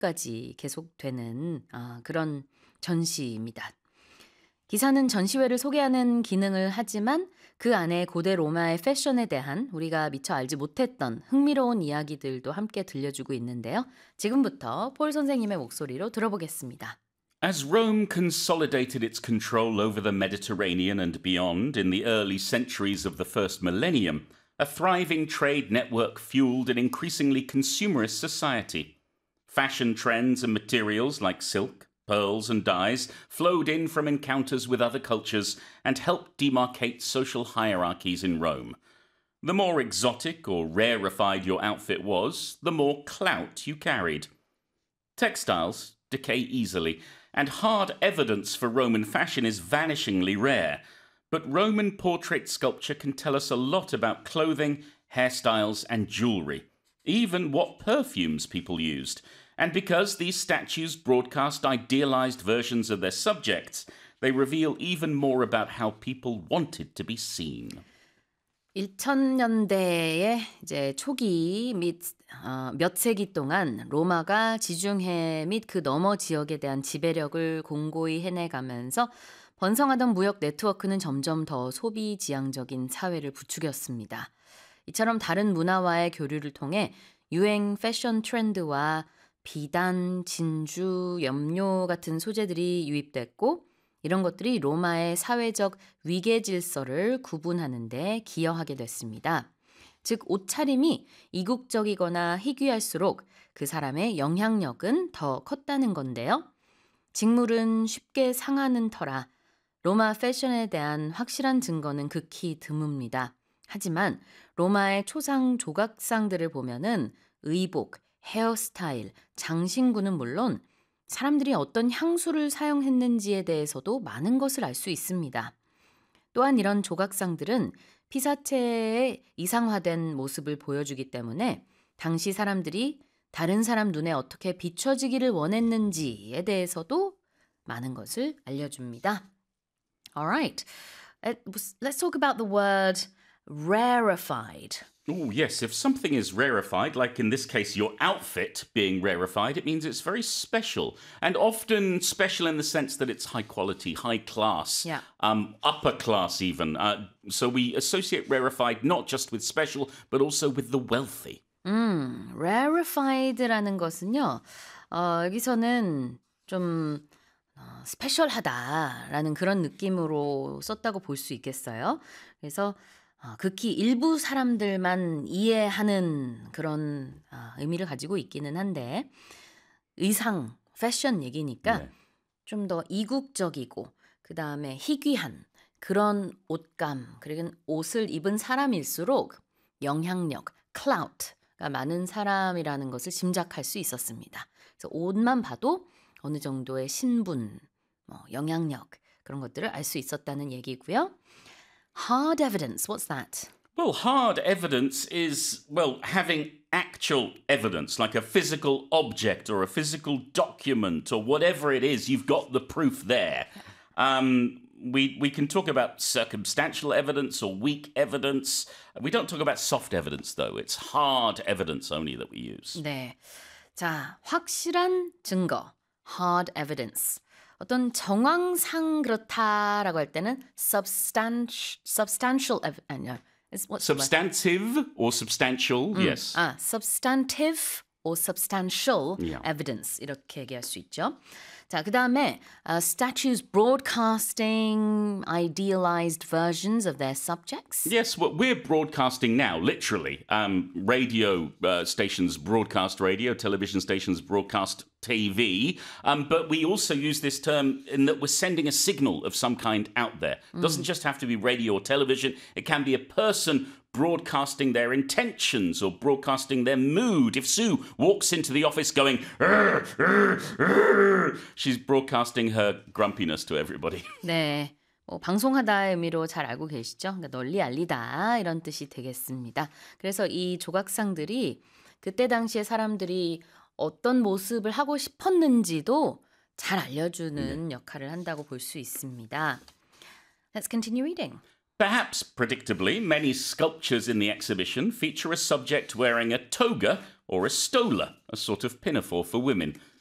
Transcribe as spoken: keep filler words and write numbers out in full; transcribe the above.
끝까지 계속되는 아, 그런 전시입니다. 기사는 전시회를 소개하는 기능을 하지만 그 안에 고대 로마의 패션에 대한 우리가 미처 알지 못했던 흥미로운 이야기들도 함께 들려주고 있는데요. 지금부터 폴 선생님의 목소리로 들어보겠습니다. As Rome consolidated its control over the Mediterranean and beyond in the early centuries of the first millennium, a thriving trade network fueled an increasingly consumerist society. Fashion trends and materials like silk, pearls, and dyes flowed in from encounters with other cultures and helped demarcate social hierarchies in Rome. The more exotic or rarefied your outfit was, the more clout you carried. Textiles decay easily, and hard evidence for Roman fashion is vanishingly rare. But Roman portrait sculpture can tell us a lot about clothing, hairstyles, and jewelry, even what perfumes people used. And because these statues broadcast idealized versions of their subjects, they reveal even more about how people wanted to be seen. 이천 년대의 이제 초기 및 어, 몇 세기 동안 로마가 지중해 및 그 너머 지역에 대한 지배력을 공고히 해내가면서 번성하던 무역 네트워크는 점점 더 소비 지향적인 사회를 부추겼습니다. 이처럼 다른 문화와의 교류를 통해 유행 패션 트렌드와 비단, 진주, 염료 같은 소재들이 유입됐고 이런 것들이 로마의 사회적 위계 질서를 구분하는 데 기여하게 됐습니다. 즉 옷차림이 이국적이거나 희귀할수록 그 사람의 영향력은 더 컸다는 건데요. 직물은 쉽게 상하는 터라 로마 패션에 대한 확실한 증거는 극히 드뭅니다. 하지만 로마의 초상 조각상들을 보면은 의복, 헤어스타일, 장신구는 물론 사람들이 어떤 향수를 사용했는지에 대해서도 많은 것을 알 수 있습니다. 또한 이런 조각상들은 피사체의 이상화된 모습을 보여주기 때문에 당시 사람들이 다른 사람 눈에 어떻게 비춰지기를 원했는지에 대해서도 많은 것을 알려줍니다. Alright, let's talk about the word rarefied. Oh, yes. If something is rarefied, like in this case, your outfit being rarefied, it means it's very special. And often special in the sense that it's high quality, high class, Yeah. um, upper class even. Uh, so we associate rarefied not just with special, but also with the wealthy. 음, rarefied라는 것은요, 어, 여기서는 좀 어, 스페셜하다라는 그런 느낌으로 썼다고 볼 수 있겠어요. 그래서 어, 극히 일부 사람들만 이해하는 그런 어, 의미를 가지고 있기는 한데 의상, 패션 얘기니까 네. 좀 더 이국적이고 그 다음에 희귀한 그런 옷감 그리고 옷을 입은 사람일수록 영향력, clout가 많은 사람이라는 것을 짐작할 수 있었습니다. 그래서 옷만 봐도 어느 정도의 신분, 뭐 영향력 그런 것들을 알 수 있었다는 얘기고요. Hard evidence, what's that? Well, hard evidence is, well, having actual evidence, like a physical object or a physical document or whatever it is, you've got the proof there. Um, we, we can talk about circumstantial evidence or weak evidence. We don't talk about soft evidence, though. It's hard evidence only that we use. 네, 자, 확실한 증거, hard evidence. 어떤 정황상 그렇다라고 할 때는 substantial, substantial, ev- 아니요. It's what's the word? Substantive or substantial, yes. 아, substantive or substantial Yeah. evidence 이렇게 얘기할 수 있죠. 자, 그 다음에 uh, statues broadcasting idealized versions of their subjects. Yes, well, we're broadcasting now, literally. Um, radio uh, stations broadcast radio, television stations broadcast T V. Um, but we also use this term in that we're sending a signal of some kind out there. It doesn't just have to be radio or television. It can be a person broadcasting their intentions or broadcasting their mood. If Sue walks into the office going, "Arr, arr, arr," she's broadcasting her grumpiness to everybody. 네, 뭐 방송하다의 의미로 잘 알고 계시죠? 그러니까 널리 알리다 이런 뜻이 되겠습니다. 그래서 이 조각상들이 그때 당시에 사람들이 어떤 모습을 하고 싶었는지도 잘 알려주는 역할을 한다고 볼 수 있습니다. Let's continue reading. Perhaps predictably, many sculptures in the exhibition feature a subject wearing a toga or a stola, a sort of pinafore for women.